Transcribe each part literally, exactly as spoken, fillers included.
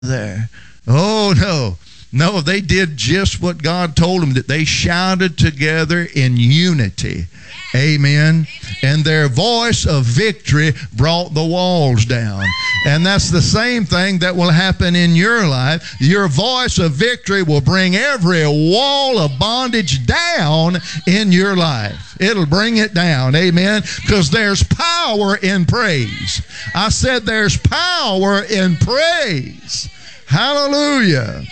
there. Oh, no. No, they did just what God told them, that they shouted together in unity. Amen. And their voice of victory brought the walls down. And that's the same thing that will happen in your life. Your voice of victory will bring every wall of bondage down in your life. It'll bring it down. Amen. Because there's power in praise. I said there's power in praise. Hallelujah.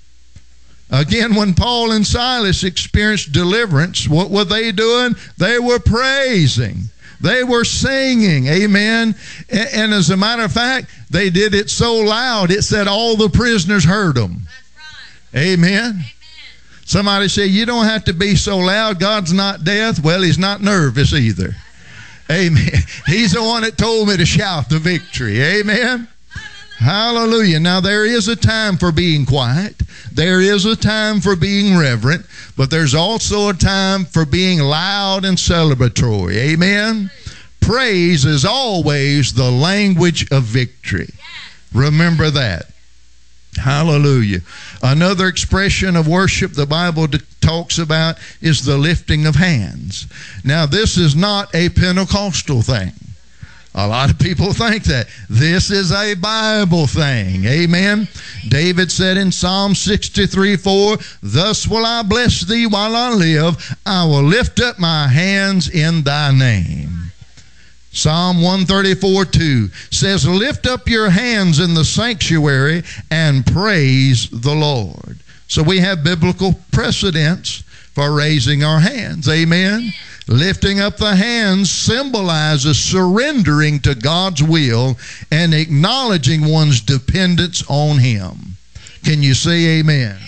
Again, when Paul and Silas experienced deliverance, what were they doing? They were praising. They were singing. Amen. And, and as a matter of fact, they did it so loud, it said all the prisoners heard them. That's right. Amen. Amen. Somebody say, you don't have to be so loud. God's not deaf. Well, he's not nervous either. Amen. He's the one that told me to shout the victory. Amen. Hallelujah. Now, there is a time for being quiet. There is a time for being reverent. But there's also a time for being loud and celebratory. Amen? Praise is always the language of victory. Remember that. Hallelujah. Another expression of worship the Bible talks about is the lifting of hands. Now, this is not a Pentecostal thing. A lot of people think that. This is a Bible thing. Amen. David said in Psalm sixty-three four, thus will I bless thee while I live. I will lift up my hands in thy name. Psalm one thirty-four two says, lift up your hands in the sanctuary and praise the Lord. So we have biblical precedents for raising our hands. Amen. Lifting up the hands symbolizes surrendering to God's will and acknowledging one's dependence on Him. Can you say amen?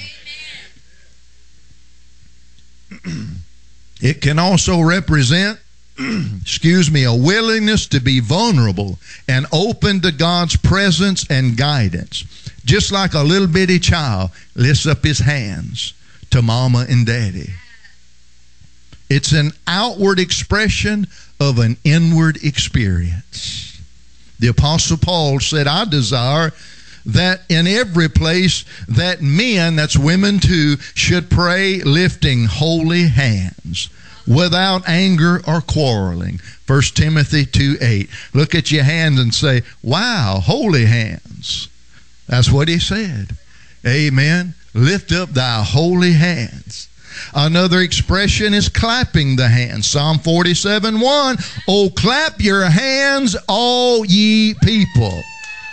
Amen. It can also represent, excuse me, a willingness to be vulnerable and open to God's presence and guidance. Just like a little bitty child lifts up his hands to mama and daddy. It's an outward expression of an inward experience. The Apostle Paul said, I desire that in every place that men, that's women too, should pray lifting holy hands without anger or quarreling. First Timothy two eight. Look at your hands and say, wow, holy hands. That's what he said. Amen. Lift up thy holy hands. Another expression is clapping the hands. Psalm forty-seven one, oh, clap your hands, all ye people.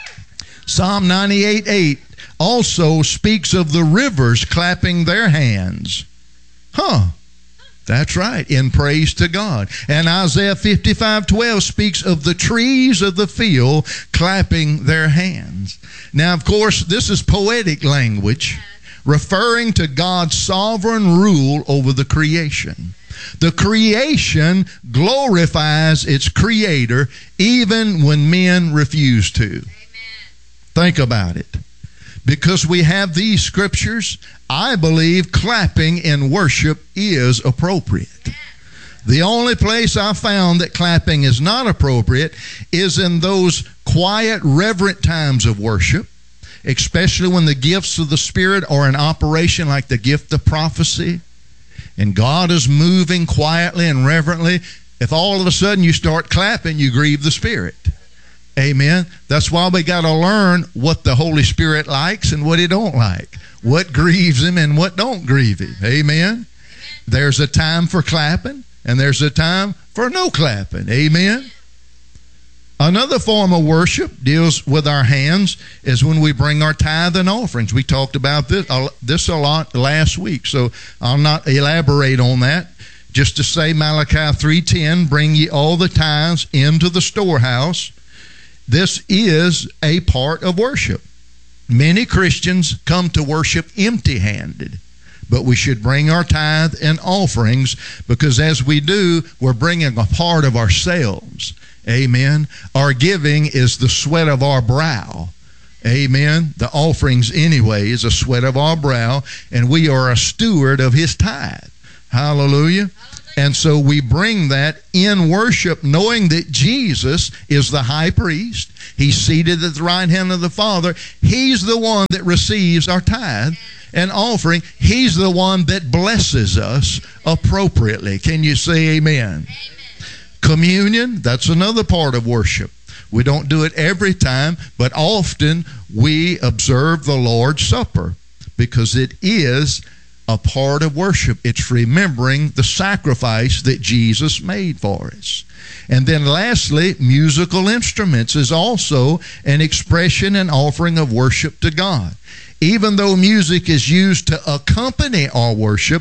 Psalm ninety-eight eight also speaks of the rivers clapping their hands. Huh. That's right, in praise to God. And Isaiah fifty-five twelve speaks of the trees of the field clapping their hands. Now, of course, this is poetic language, referring to God's sovereign rule over the creation. The creation glorifies its creator even when men refuse to. Amen. Think about it. Because we have these scriptures, I believe clapping in worship is appropriate. The only place I found that clapping is not appropriate is in those quiet, reverent times of worship, especially when the gifts of the Spirit are in operation, like the gift of prophecy, and God is moving quietly and reverently. If all of a sudden you start clapping, you grieve the Spirit. Amen. That's why we got to learn what the Holy Spirit likes and what He don't like, what grieves Him and what don't grieve Him. Amen. There's a time for clapping and there's a time for no clapping. Amen. Another form of worship deals with our hands is when we bring our tithe and offerings. We talked about this, uh, this a lot last week, so I'll not elaborate on that. Just to say Malachi three ten, bring ye all the tithes into the storehouse. This is a part of worship. Many Christians come to worship empty-handed, but we should bring our tithe and offerings because as we do, we're bringing a part of ourselves. Amen. Our giving is the sweat of our brow. Amen. The offerings anyway is a sweat of our brow, and we are a steward of His tithe. Hallelujah. Hallelujah. And so we bring that in worship, knowing that Jesus is the high priest. He's seated at the right hand of the Father. He's the one that receives our tithe and offering. He's the one that blesses us appropriately. Can you say amen? Amen. Communion, that's another part of worship. We don't do it every time, but often we observe the Lord's Supper because it is a part of worship. It's remembering the sacrifice that Jesus made for us. And then lastly, musical instruments is also an expression and offering of worship to God. Even though music is used to accompany our worship,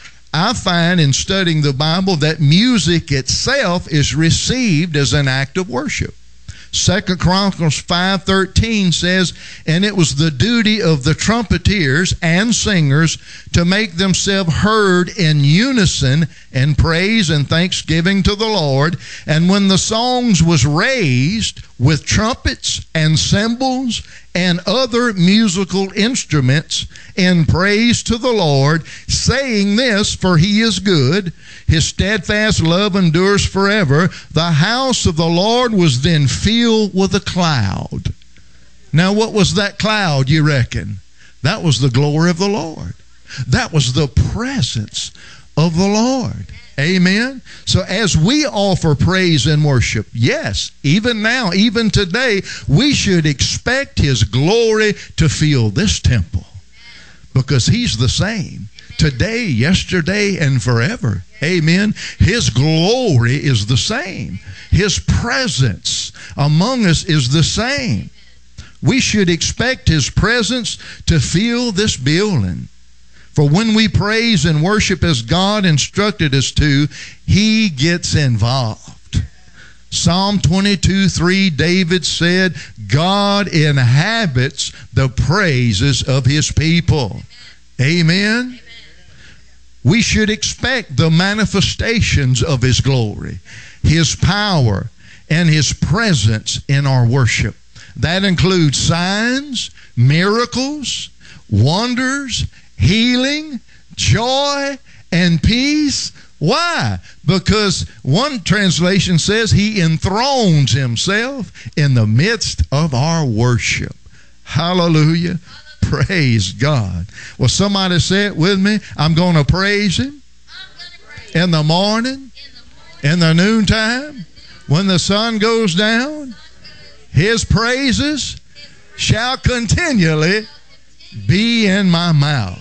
I find in studying the Bible that music itself is received as an act of worship. Second Chronicles five thirteen says, "And it was the duty of the trumpeters and singers to make themselves heard in unison in praise and thanksgiving to the Lord. And when the songs was raised with trumpets and cymbals and other musical instruments in praise to the Lord, saying this, for he is good, his steadfast love endures forever. The house of the Lord was then filled with a cloud." Now, what was that cloud, you reckon? That was the glory of the Lord. That was the presence of the Lord. Amen. So as we offer praise and worship, yes, even now, even today, we should expect his glory to fill this temple because he's the same today, yesterday, and forever. Amen. His glory is the same. His presence among us is the same. We should expect his presence to fill this building. For when we praise and worship as God instructed us to, he gets involved. Psalm twenty-two three, David said, God inhabits the praises of his people. Amen? Amen. We should expect the manifestations of his glory, his power, and his presence in our worship. That includes signs, miracles, wonders, healing, joy, and peace. Why? Because one translation says he enthrones himself in the midst of our worship. Hallelujah. Praise God. Well, somebody say it with me. I'm going to praise him in the morning, in the noontime, when the sun goes down. His praises shall continually be in my mouth.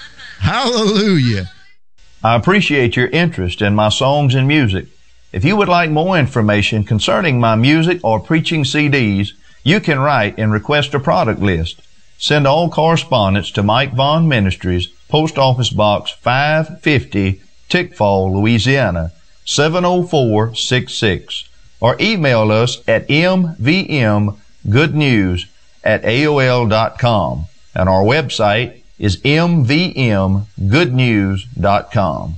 Hallelujah. I appreciate your interest in my songs and music. If you would like more information concerning my music or preaching C Ds, you can write and request a product list. Send all correspondence to Mike Vaughn Ministries, Post Office Box five fifty, Tickfall, Louisiana, seven oh four six six, or email us at m v m good news at a o l dot com, and our website is m v m good news dot com.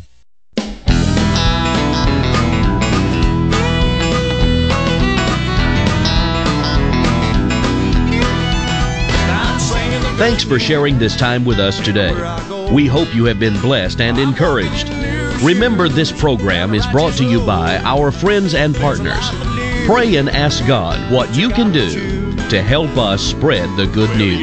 Thanks for sharing this time with us today. We hope you have been blessed and encouraged. Remember, this program is brought to you by our friends and partners. Pray and ask God what you can do to help us spread the good news.